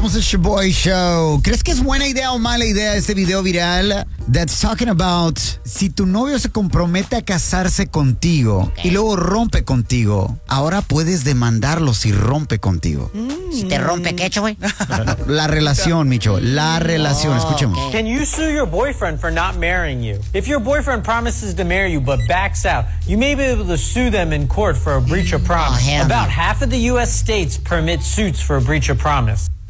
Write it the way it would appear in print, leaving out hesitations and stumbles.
Somos el Shoboy Show. ¿Crees que es buena idea o mala idea este video viral that's talking about si tu novio se compromete a casarse contigo y luego rompe contigo, ahora puedes demandarlo si rompe contigo? Si te rompe, ¿qué hecho, güey? La relación, Micho, la relación. Escuchemos. Okay. Can you sue your boyfriend for not marrying you? If your boyfriend promises to marry you but backs out, you may be able to sue them in court for a breach of promise. hell About no. half of the U.S. states permit suits for a breach of promise.